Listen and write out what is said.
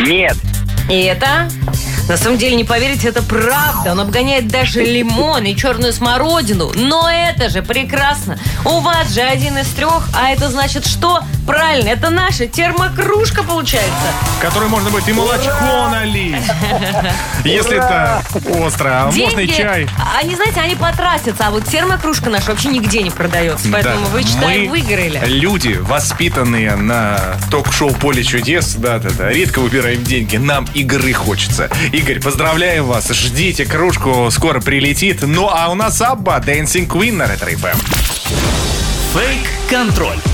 Нет. И это? На самом деле, не поверите, это правда. Он обгоняет даже лимон и черную смородину. Но это же прекрасно. У вас же 1 из 3, а это значит что? Правильно, это наша термокружка получается. В которой можно будет и молочко налить. Если это остро, а можно и чай. Они, знаете, они потратятся. А вот термокружка наша вообще нигде не продается. Поэтому вы, считай, выиграли. Люди, воспитанные на ток-шоу «Поле чудес», да-да-да, редко выбираем деньги. Нам игры хочется. Игорь, поздравляем вас. Ждите, кружку скоро прилетит. Ну, а у нас Абба, Dancing Queen на Ретро-ФМ. Фейк-контроль.